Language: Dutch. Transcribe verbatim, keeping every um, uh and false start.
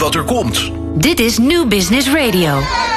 dat er komt. Dit is New Business Radio.